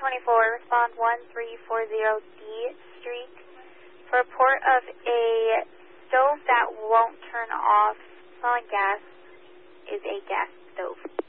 1024, respond 1340 D Street for a report of a stove that won't turn off. Smelling gas is a gas stove.